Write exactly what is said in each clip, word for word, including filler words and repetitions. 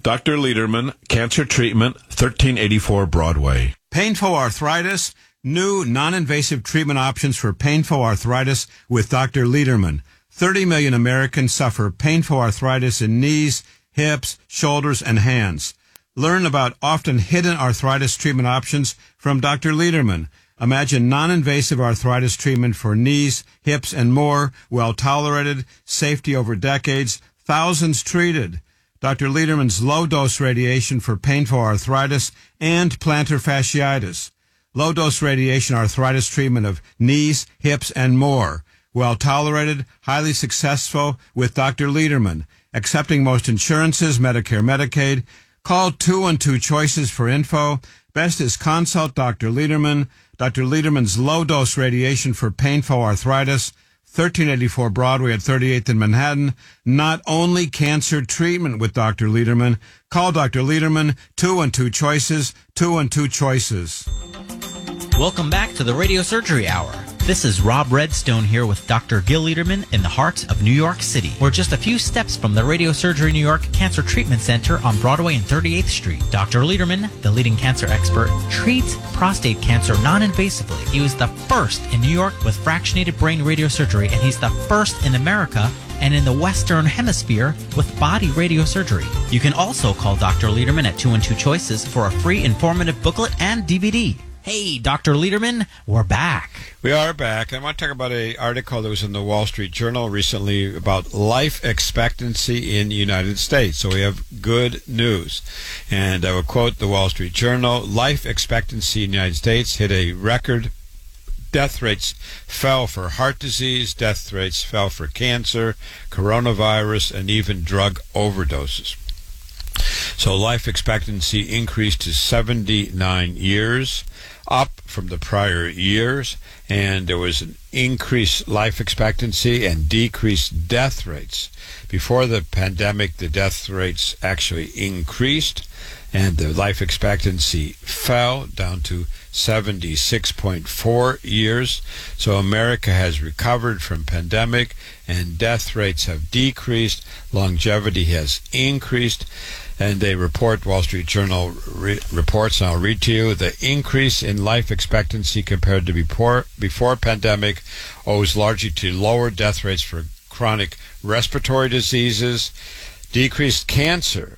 Doctor Lederman, Cancer Treatment, thirteen eighty-four Broadway. Painful arthritis, new non-invasive treatment options for painful arthritis with Doctor Lederman. thirty million Americans suffer painful arthritis in knees, hips, shoulders, and hands. Learn about often hidden arthritis treatment options from Doctor Lederman. Imagine non-invasive arthritis treatment for knees, hips, and more, well-tolerated, safety over decades, thousands treated. Doctor Lederman's low-dose radiation for painful arthritis and plantar fasciitis. Low-dose radiation arthritis treatment of knees, hips, and more. Well-tolerated, highly successful with Doctor Lederman. Accepting most insurances, Medicare, Medicaid. Call two one two Choices for info. Best is consult Doctor Lederman. Doctor Lederman's low-dose radiation for painful arthritis. thirteen eighty-four Broadway at thirty-eighth in Manhattan. Not only cancer treatment with Doctor Lederman. Call Doctor Lederman, two one two Choices, two one two Choices. Welcome back to the Radio Surgery Hour. This is Rob Redstone here with Doctor Gil Lederman in the heart of New York City. We're just a few steps from the Radio Surgery New York Cancer Treatment Center on Broadway and thirty-eighth Street. Doctor Lederman, the leading cancer expert, treats prostate cancer non-invasively. He was the first in New York with fractionated brain radiosurgery, and he's the first in America and in the Western Hemisphere with body radiosurgery. You can also call Doctor Lederman at two one two Choices for a free informative booklet and D V D. Hey, Doctor Lederman, we're back. We are back. I want to talk about an article that was in the Wall Street Journal recently about life expectancy in the United States. So we have good news. And I will quote the Wall Street Journal. Life expectancy in the United States hit a record. Death rates fell for heart disease. Death rates fell for cancer, coronavirus, and even drug overdoses. So life expectancy increased to seventy-nine years, up from the prior years, and there was an increased life expectancy and decreased death rates. Before the pandemic, the death rates actually increased, and the life expectancy fell down to seventy-six point four years. So America has recovered from pandemic, and death rates have decreased. Longevity has increased. And they report, Wall Street Journal re- reports, and I'll read to you, the increase in life expectancy compared to before, before pandemic owes largely to lower death rates for chronic respiratory diseases, decreased cancer,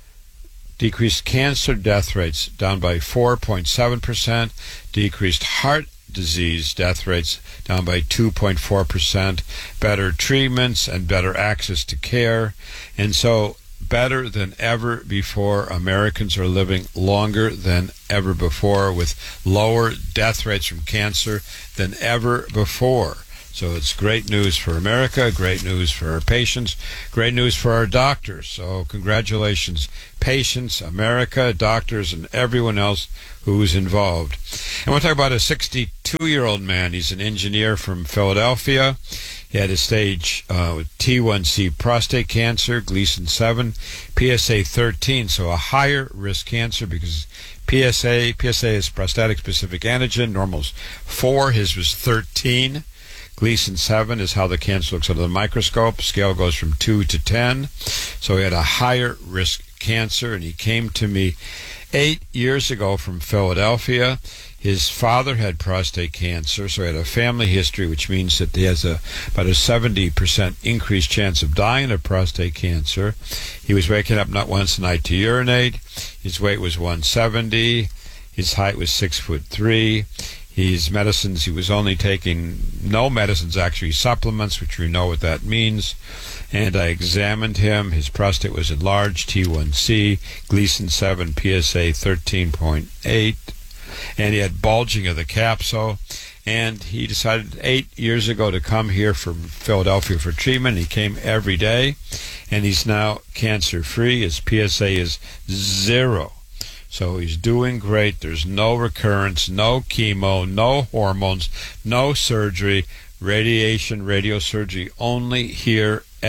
decreased cancer death rates down by four point seven percent, decreased heart disease death rates down by two point four percent, better treatments and better access to care. And so better than ever before, Americans are living longer than ever before with lower death rates from cancer than ever before. So it's great news for America, great news for our patients, great news for our doctors. So congratulations, patients, America, doctors, and everyone else who's involved. And we'll talk about a sixty-two-year-old man. He's an engineer from Philadelphia. He had a stage uh, T one C prostate cancer, Gleason seven, P S A thirteen, so a higher risk cancer because P S A, P S A is prostatic specific antigen, normal's four, his was thirteen. Gleason seven is how the cancer looks under the microscope. Scale goes from two to ten. So he had a higher risk cancer, and he came to me eight years ago from Philadelphia. His father had prostate cancer, so he had a family history, which means that he has a, about a seventy percent increased chance of dying of prostate cancer. He was waking up not once a night to urinate. His weight was one seventy. His height was six foot three. His medicines, he was only taking no medicines, actually supplements, which we know what that means. And I examined him. His prostate was enlarged, T one C, Gleason seven, P S A thirteen point eight. And he had bulging of the capsule. And he decided eight years ago to come here from Philadelphia for treatment. He came every day. And he's now cancer-free. His P S A is zero. So he's doing great. There's no recurrence, no chemo, no hormones, no surgery, radiation, radiosurgery, only here at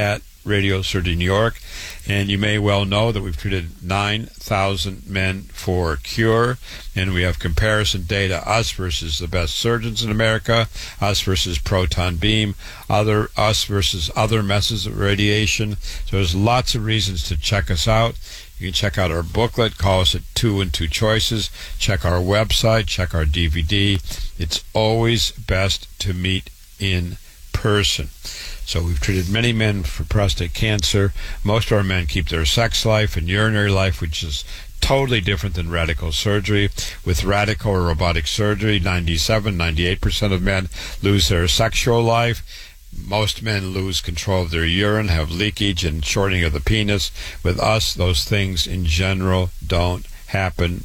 Radio Surgery New York. And you may well know that we've treated nine thousand men for cure, and we have comparison data, us versus the best surgeons in America, us versus proton beam, other us versus other methods of radiation. So there's lots of reasons to check us out. You can check out our booklet, call us at two and two choices, check our website, check our D V D. It's always best to meet in person. So we've treated many men for prostate cancer. Most of our men keep their sex life and urinary life, which is totally different than radical surgery. With radical or robotic surgery, ninety-seven, ninety-eight percent of men lose their sexual life. Most men lose control of their urine, have leakage and shortening of the penis. With us, those things in general don't happen.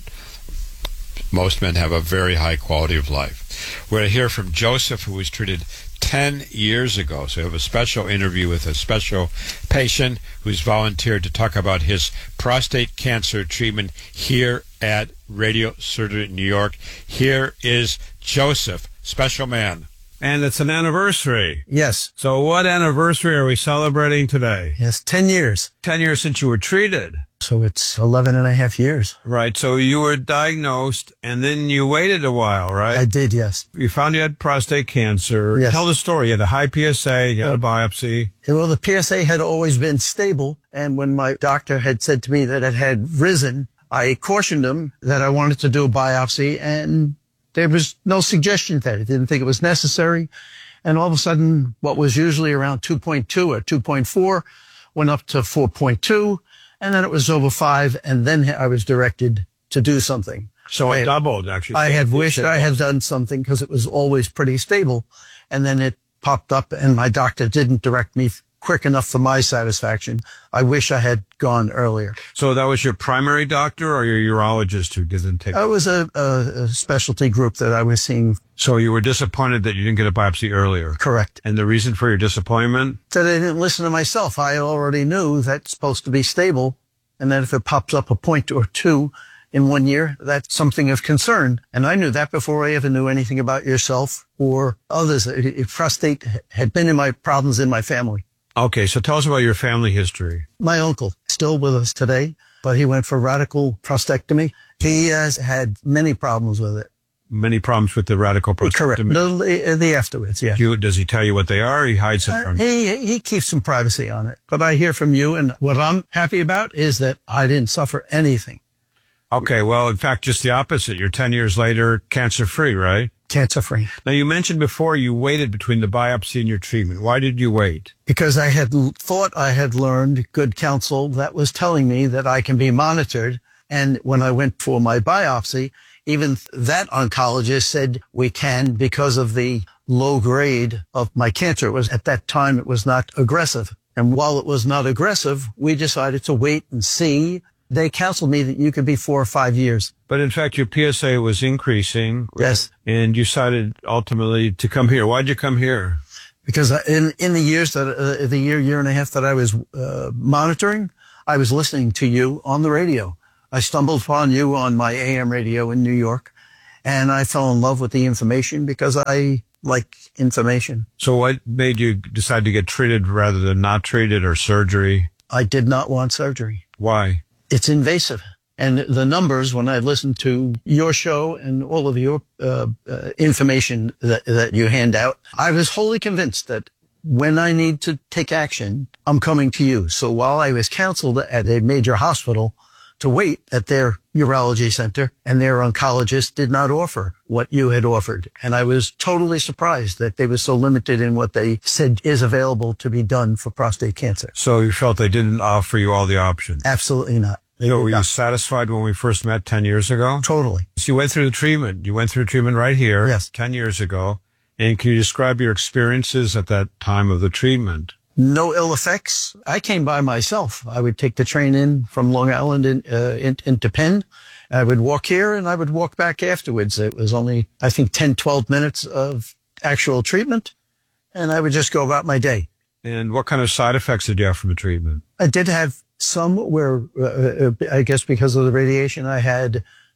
Most men have a very high quality of life. We're going to hear from Joseph, who was treated ten years ago. So we have a special interview with a special patient who's volunteered to talk about his prostate cancer treatment here at Radio Surgery New York. Here is Joseph, special man. And it's an anniversary. Yes. So what anniversary are we celebrating today? Yes, ten years. ten years since you were treated. So it's eleven and a half years. Right. So you were diagnosed and then you waited a while, right? I did, yes. You found you had prostate cancer. Yes. Tell the story. You had a high P S A, you had a biopsy. Well, the P S A had always been stable. And when my doctor had said to me that it had risen, I cautioned him that I wanted to do a biopsy, and there was no suggestion that it didn't think it was necessary. And all of a sudden, what was usually around two point two or two point four went up to four point two. And then it was over five, and then I was directed to do something. So I it had, doubled, actually. I had wished I had done something because it was always pretty stable. And then it popped up, and my doctor didn't direct me quick enough for my satisfaction. I wish I had gone earlier. So that was your primary doctor or your urologist who didn't take It was a, a, a specialty group that I was seeing. So you were disappointed that you didn't get a biopsy earlier? Correct. And the reason for your disappointment? That I didn't listen to myself. I already knew that's supposed to be stable, and that if it pops up a point or two in one year, that's something of concern. And I knew that before I ever knew anything about yourself or others. It, it, prostate had been in my problems in my family. Okay, so tell us about your family history. My uncle, still with us today, but he went for radical prostatectomy. He has had many problems with it. Many problems with the radical prostatectomy? Correct. The, the afterwards, yeah. You, does he tell you what they are, or he hides it from uh, you? He, he keeps some privacy on it. But I hear from you, and what I'm happy about is that I didn't suffer anything. Okay, well, in fact, just the opposite. You're ten years later, cancer-free, right? Cancer-free. Now, you mentioned before you waited between the biopsy and your treatment. Why did you wait? Because I had thought I had learned good counsel that was telling me that I can be monitored. And when I went for my biopsy, even that oncologist said we can because of the low grade of my cancer. It was at that time, it was not aggressive. And while it was not aggressive, we decided to wait and see. They counseled me that you could be four or five years. But in fact, your P S A was increasing. Yes. And you decided ultimately to come here. Why'd you come here? Because in, in the years that, uh, the year, year and a half that I was, uh, monitoring, I was listening to you on the radio. I stumbled upon you on my A M radio in New York, and I fell in love with the information because I like information. So what made you decide to get treated rather than not treated or surgery? I did not want surgery. Why? It's invasive. And the numbers, when I listened to your show and all of your uh, uh, information that, that you hand out, I was wholly convinced that when I need to take action, I'm coming to you. So while I was counseled at a major hospital to wait at their urology center, and their oncologist did not offer what you had offered. And I was totally surprised that they were so limited in what they said is available to be done for prostate cancer. So you felt they didn't offer you all the options? Absolutely not. They So did were you not. satisfied when we first met ten years ago? Totally. So you went through the treatment. You went through treatment right here. Yes. ten years ago. And can you describe your experiences at that time of the treatment? No ill effects. I came by myself. I would take the train in from Long Island in, uh, in, into Penn. I would walk here and I would walk back afterwards. It was only, I think, ten, twelve minutes of actual treatment. And I would just go about my day. And what kind of side effects did you have from the treatment? I did have some where, uh, I guess because of the radiation, I had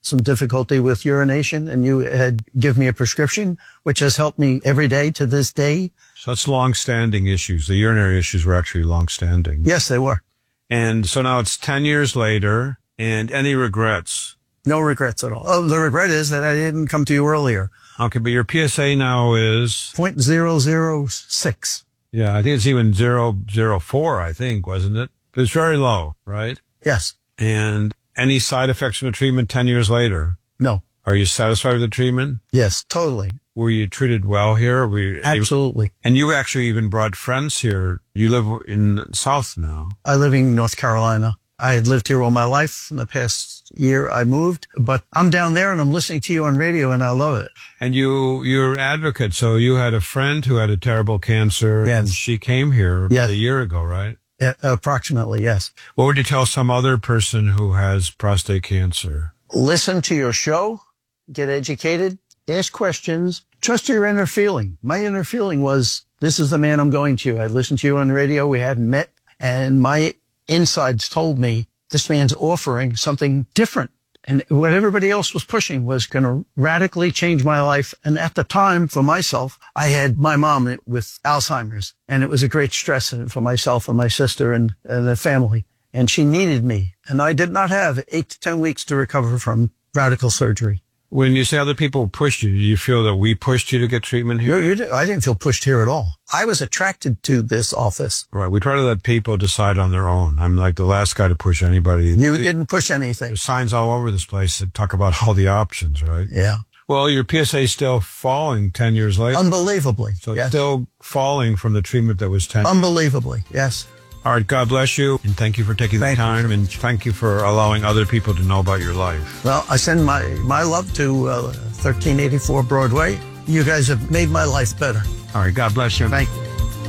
some difficulty with urination, and you had given me a prescription, which has helped me every day to this day. So that's long-standing issues. The urinary issues were actually long-standing. Yes, they were. And so now it's ten years later, and any regrets? No regrets at all. Oh, the regret is that I didn't come to you earlier. Okay, but your P S A now is? zero point zero zero six. Yeah, I think it's even zero point zero four, I think, wasn't it? But it's very low, right? Yes. And any side effects from the treatment ten years later? No. Are you satisfied with the treatment? Yes, totally. Were you treated well here? Were you Absolutely. Able, and you actually even brought friends here. You live in the South now. I live in North Carolina. I had lived here all my life. In the past year, I moved, but I'm down there and I'm listening to you on radio and I love it. And you, you're an advocate. So you had a friend who had a terrible cancer. Yes. And she came here yes. a year ago, right? Uh, approximately, yes. What would you tell some other person who has prostate cancer? Listen to your show, get educated, ask questions, trust your inner feeling. My inner feeling was, this is the man I'm going to. I listened to you on the radio. We hadn't met, and my insides told me this man's offering something different. And what everybody else was pushing was going to radically change my life. And at the time, for myself, I had my mom with Alzheimer's, and it was a great stress for myself and my sister and, and the family. And she needed me. And I did not have eight to ten weeks to recover from radical surgery. When you say other people pushed you, do you feel that we pushed you to get treatment here? You're, you're, I didn't feel pushed here at all. I was attracted to this office. Right. We try to let people decide on their own. I'm like the last guy to push anybody. You didn't push anything. There's signs all over this place that talk about all the options, right? Yeah. Well, your P S A is still falling ten years later. Unbelievably. So it's yes. still falling from the treatment that was ten. Unbelievably. Yes. All right. God bless you. And thank you for taking Thank the time. And thank you for allowing other people to know about your life. Well, I send my, my love to uh, thirteen eighty-four Broadway. You guys have made my life better. All right. God bless you. Thank you.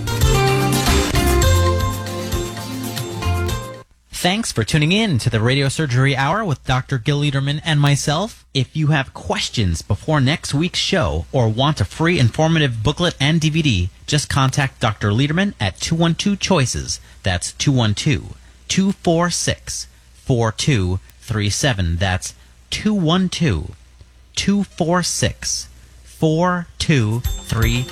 Thanks for tuning in to the Radio Surgery Hour with Doctor Gil Liederman and myself. If you have questions before next week's show or want a free informative booklet and D V D, just contact Doctor Liederman at two one two choices. That's two one two, two four six, four two three seven. That's two one two, two four six, four two three